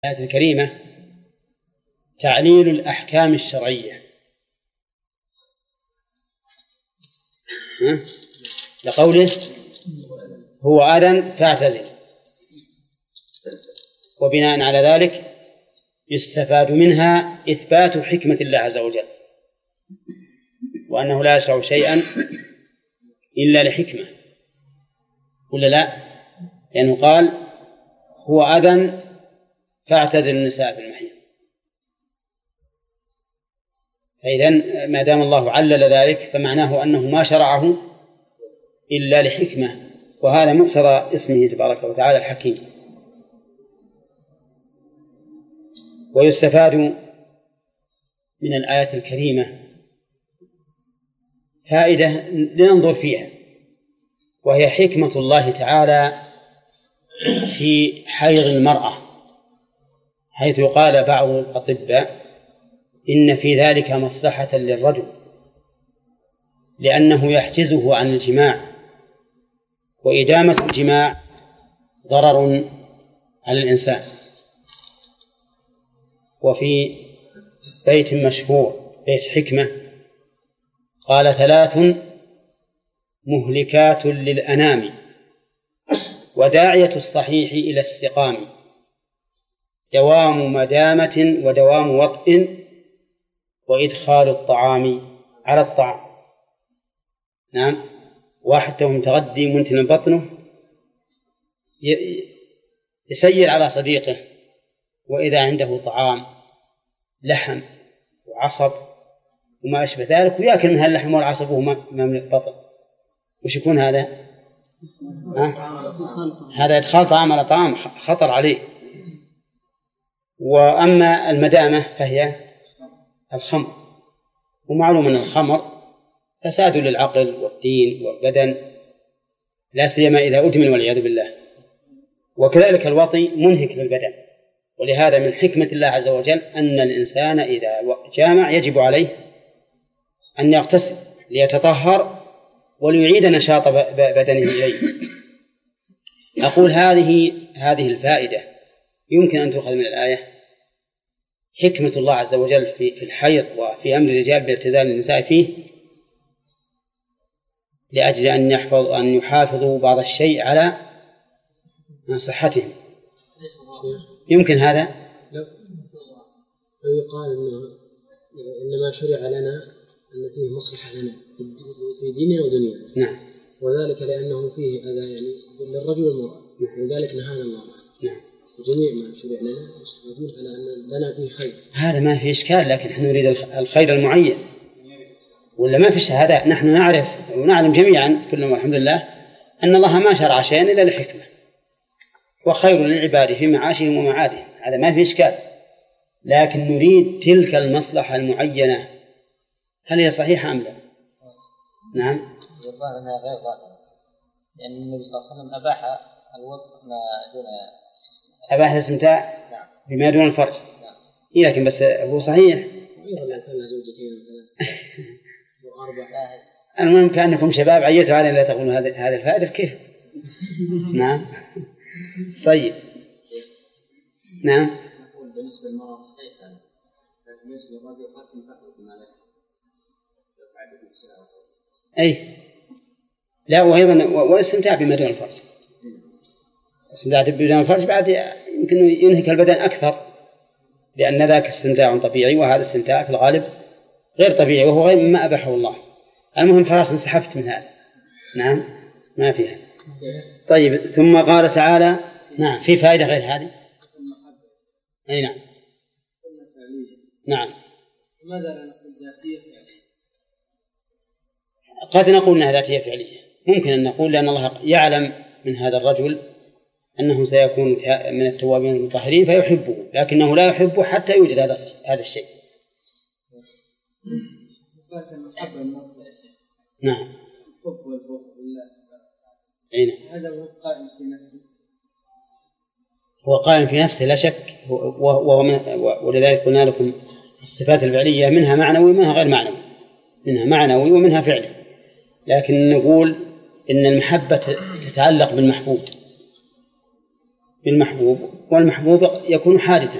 الآية الكريمة تعليل الأحكام الشرعية لقوله هو أذى فاعتزل، وبناء على ذلك يستفاد منها إثبات حكمة الله عز وجل، وأنه لا يشرع شيئا إلا لحكمة، ولا لا؟ لأنه قال هو أذى فاعتزل النساء في المحيض. فإذن ما دام الله علل ذلك فمعناه أنه ما شرعه إلا لحكمة، وهذا مقتضى اسمه تبارك وتعالى الحكيم. ويستفاد من الآية الكريمة فائدة لننظر فيها، وهي حكمة الله تعالى في حيض المرأة، حيث قال بعض الأطباء إن في ذلك مصلحة للرجل، لأنه يحجزه عن الجماع، وإدامة الجماع ضرر على الإنسان. وفي بيت مشهور بيت حكمة قال 3 مهلكات للأنام وداعية الصحيح إلى السقام، دوام مدامة ودوام وطء وإدخال الطعام على الطعام. نعم، واحد متغدي منتن بطنه يسير على صديقه، وإذا عنده طعام لحم وعصب وما أشبه ذلك ويأكل منها اللحم والعصب وهو مملئ بطن، وش يكون هذا؟ هذا إدخال طعام على طعام، خطر عليه. وأما المدامة فهي الخمر، ومعلوم أن الخمر فساد للعقل والدين والبدن، لا سيما إذا أدمن والعياذ بالله. وكذلك الوطي منهك للبدن، ولهذا من حكمة الله عز وجل أن الإنسان إذا جامع يجب عليه أن يغتسل ليتطهر وليعيد نشاط بدنه إليه. أقول هذه الفائدة يمكن أن تؤخذ من الآية حكمة الله عز وجل في الحيض وفي أمر الرجال باعتزال النساء فيه، لأجل أن يحافظوا بعض الشيء على صحتهم. يمكن هذا لو يقال إنما شرع لنا أن فيه مصلحة لنا في ديننا ودنيانا. نعم، وذلك لأنه فيه أذى يعني للرجل والمرأة، ولذلك نهانا الله. نعم، وجميع ما شرع لنا يدل على أن لنا فيه خير. هذا ما في إشكال، لكن نحن نريد الخير المعين، ولا ما في شهادة. نحن نعرف ونعلم جميعا كلنا والحمد لله أن الله ما شرع شيئا إلا لحكمة، وخير للعباد في معاشهم ومعادهم، هذا ما في إشكال. لكن نريد تلك المصلحة المعينة، هل هي صحيحة أم لا؟ نعم، الظاهر أنها غير ظاهرة، لأن النبي صلى الله عليه وسلم أباح الوطء ما دون أباح الاستمتاع بما دون الفرج. إيه، لكن بس هو صحيح. المهم كأنكم شباب عيتوا علينا لا تقولوا هذه الفائدة كيف؟ نعم، طيب، نعم. بالنسبة للمرأة صحيح، لكن بالنسبة للرجل قد تنفعكم عليه. أي لا، وأيضا والاستمتاع بما دون الفرج، الاستمتاع بما دون الفرج بعد يمكن ينهك البدن أكثر، لأن ذاك استمتاع طبيعي وهذا استمتاع في الغالب غير طبيعي، وهو غير مما أباحه الله. المهم خلاص انسحبت من هذا. نعم، ما فيها. طيب، ثم قال تعالى نعم في فائدة غير هذه. أي نعم، نعم. ماذا لا نقول ذاتية فعلية؟ قد نقول أنها ذاتية فعلية، ممكن أن نقول لأن الله يعلم من هذا الرجل أنه سيكون من التوابين المطهرين فيحبه، لكنه لا يحبه حتى يوجد هذا الشيء. نعم، الحب والبغض لله سبحانه. هذا هو قائم في نفسه، هو قائم في نفسه لا شك، ولذلك قلنا لكم الصفات الفعلية منها معنوي ومنها غير معنوي، منها معنوي ومنها فعلي، لكن نقول إن المحبة تتعلق بالمحبوب، بالمحبوب، والمحبوب يكون حادثا